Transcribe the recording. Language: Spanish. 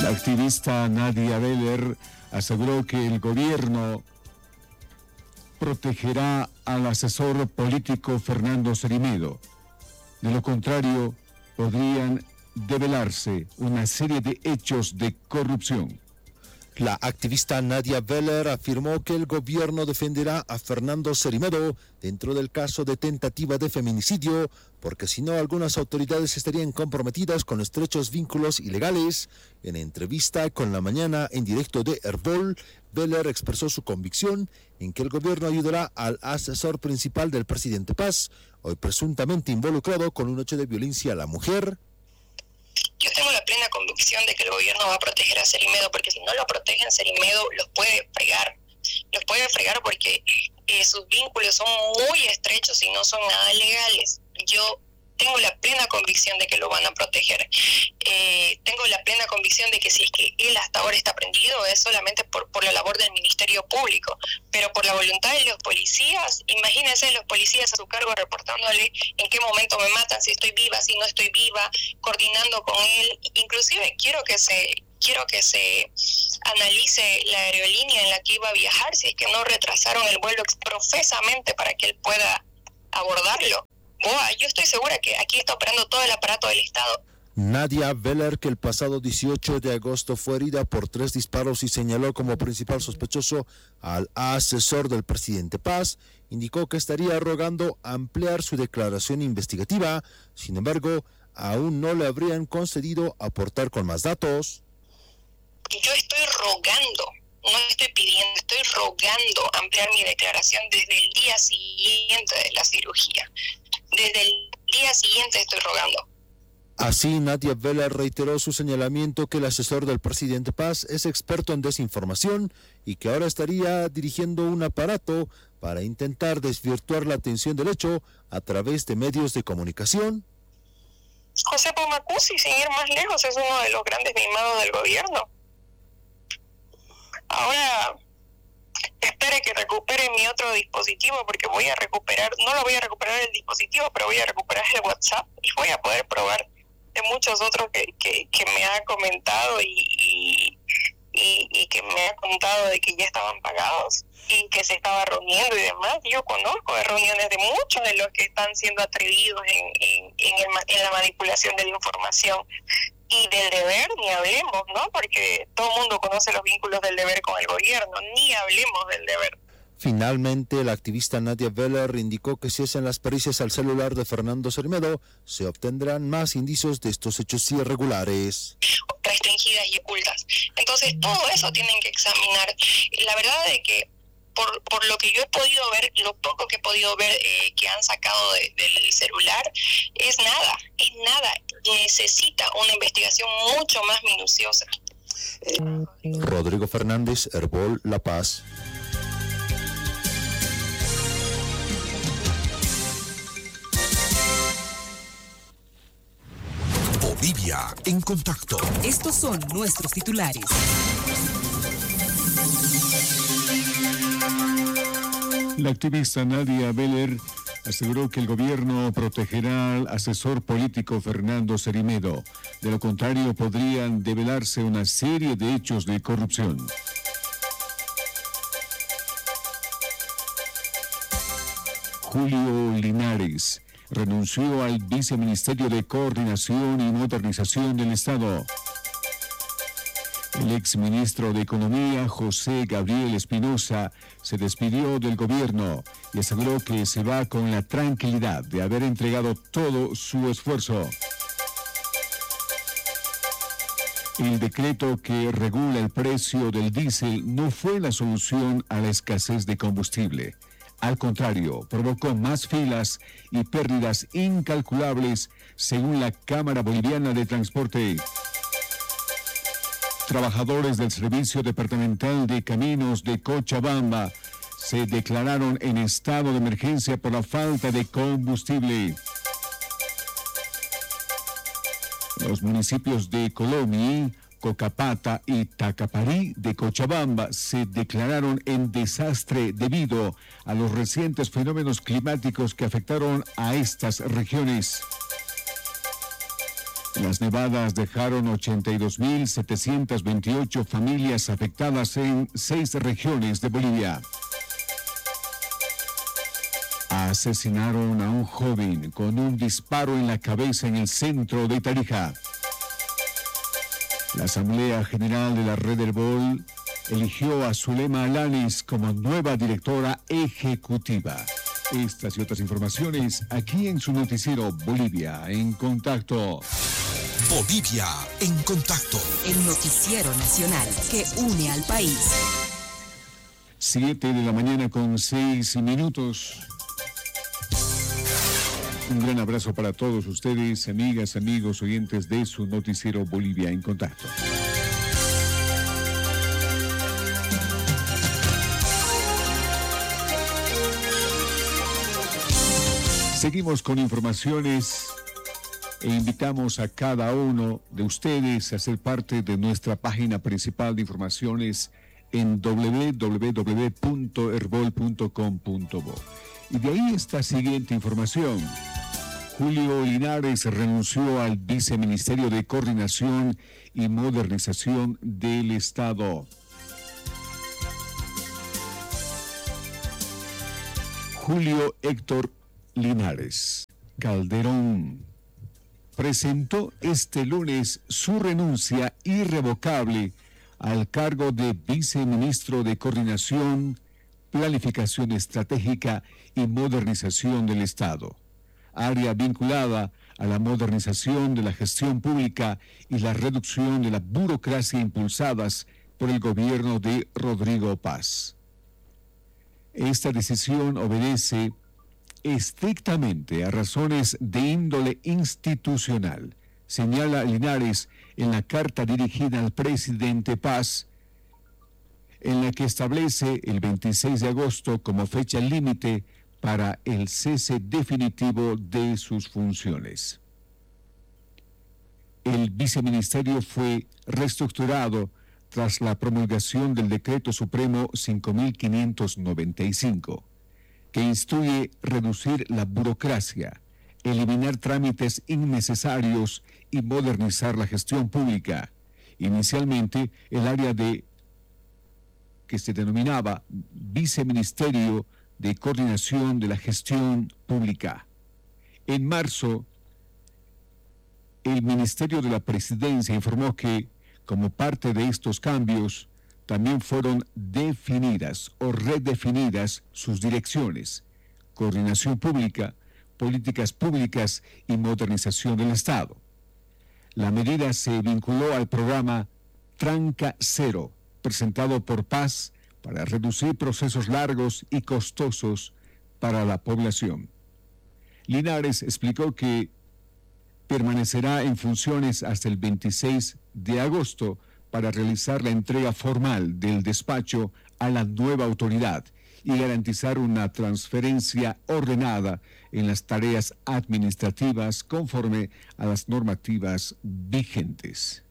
La activista Nadia Beller aseguró que el gobierno protegerá al asesor político Fernando Cerime`do. De lo contrario, podrían develarse una serie de hechos de corrupción. La activista Nadia Beller afirmó que el gobierno defenderá a Fernando Cerime`do dentro del caso de tentativa de feminicidio, porque si no, algunas autoridades estarían comprometidas con estrechos vínculos ilegales. En entrevista con La Mañana en directo de Herbol, Beller expresó su convicción en que el gobierno ayudará al asesor principal del presidente Paz, hoy presuntamente involucrado con un hecho de violencia a la mujer. Yo tengo la plena convicción de que el gobierno va a proteger a Cerime`do, porque si no lo protegen, Cerime`do los puede fregar. Los puede fregar porque sus vínculos son muy estrechos y no son nada legales. Yo tengo la plena convicción de que lo van a proteger. Tengo la plena convicción de que si es que él hasta ahora está prendido es solamente por la labor del Ministerio Público, pero por la voluntad de los policías. Imagínense los policías a su cargo reportándole en qué momento me matan, si estoy viva, si no estoy viva, coordinando con él. Inclusive quiero que se analice la aerolínea en la que iba a viajar, si es que no retrasaron el vuelo profesamente para que él pueda abordarlo. Yo estoy segura que aquí está operando todo el aparato del Estado. Nadia Beller, que el pasado 18 de agosto fue herida por 3 disparos y señaló como principal sospechoso al asesor del presidente Paz, indicó que estaría rogando ampliar su declaración investigativa. Sin embargo, aún no le habrían concedido aportar con más datos. Yo estoy rogando, no estoy pidiendo, estoy rogando ampliar mi declaración desde el día siguiente de la cirugía. Desde el día siguiente estoy rogando. Así, Nadia Beller reiteró su señalamiento que el asesor del presidente Paz es experto en desinformación y que ahora estaría dirigiendo un aparato para intentar desvirtuar la atención del hecho a través de medios de comunicación. José Pomacuzzi, sin ir más lejos, es uno de los grandes mimados del gobierno. Ahora espere que recupere mi otro dispositivo, porque voy a recuperar, no lo voy a recuperar el dispositivo, pero voy a recuperar el WhatsApp y voy a poder probar de muchos otros que me ha comentado y que me ha contado de que ya estaban pagados y que se estaba reuniendo y demás. Yo conozco de reuniones de muchos de los que están siendo atrevidos en la manipulación de la información. Y del deber ni hablemos, ¿no? Porque todo el mundo conoce los vínculos del deber con el gobierno, ni hablemos del deber. Finalmente, la activista Nadia Beller indicó que si hacen las pericias al celular de Fernando Cerime`do, se obtendrán más indicios de estos hechos irregulares. Restringidas y ocultas. Entonces, todo eso tienen que examinar. La verdad es que por lo que yo he podido ver, lo poco que he podido ver que han sacado del celular, es nada. Necesita una investigación mucho más minuciosa. Rodrigo Fernández, Herbol, La Paz. Bolivia en contacto. Estos son nuestros titulares. La activista Nadia Beller aseguró que el gobierno protegerá al asesor político Fernando Cerime`do. De lo contrario, podrían develarse una serie de hechos de corrupción. Julio Linares renunció al viceministerio de Coordinación y Modernización del Estado. El exministro de Economía, José Gabriel Espinosa, se despidió del gobierno y aseguró que se va con la tranquilidad de haber entregado todo su esfuerzo. El decreto que regula el precio del diésel no fue la solución a la escasez de combustible. Al contrario, provocó más filas y pérdidas incalculables, según la Cámara Boliviana de Transporte. Trabajadores del Servicio Departamental de Caminos de Cochabamba se declararon en estado de emergencia por la falta de combustible. Los municipios de Colomi, Cocapata y Tacaparí de Cochabamba se declararon en desastre debido a los recientes fenómenos climáticos que afectaron a estas regiones. Las nevadas dejaron 82.728 familias afectadas en 6 regiones de Bolivia. Asesinaron a un joven con un disparo en la cabeza en el centro de Tarija. La Asamblea General de la Red del Bol eligió a Zulema Alanis como nueva directora ejecutiva. Estas y otras informaciones aquí en su noticiero Bolivia en Contacto. Bolivia en Contacto. El noticiero nacional que une al país. 7 de la mañana con 6 minutos. Un gran abrazo para todos ustedes, amigas, amigos, oyentes de su noticiero Bolivia en Contacto. Seguimos con informaciones e invitamos a cada uno de ustedes a ser parte de nuestra página principal de informaciones en www.herbol.com.bo. Y de ahí esta siguiente información. Julio Linares renunció al Viceministerio de Coordinación y Modernización del Estado. Julio Héctor Linares Calderón presentó este lunes su renuncia irrevocable al cargo de Viceministro de Coordinación, Planificación Estratégica y Modernización del Estado, área vinculada a la modernización de la gestión pública y la reducción de la burocracia impulsadas por el gobierno de Rodrigo Paz. Esta decisión obedece estrictamente a razones de índole institucional, señala Linares en la carta dirigida al presidente Paz, en la que establece el 26 de agosto como fecha límite para el cese definitivo de sus funciones. El viceministerio fue reestructurado tras la promulgación del Decreto Supremo 5595, que instruye reducir la burocracia, eliminar trámites innecesarios y modernizar la gestión pública. Inicialmente, el área que se denominaba Viceministerio de Coordinación de la Gestión Pública. En marzo, el Ministerio de la Presidencia informó que, como parte de estos cambios, también fueron definidas o redefinidas sus direcciones: coordinación pública, políticas públicas y modernización del Estado. La medida se vinculó al programa Tranca Cero, presentado por Paz para reducir procesos largos y costosos para la población. Linares explicó que permanecerá en funciones hasta el 26 de agosto para realizar la entrega formal del despacho a la nueva autoridad y garantizar una transferencia ordenada en las tareas administrativas conforme a las normativas vigentes.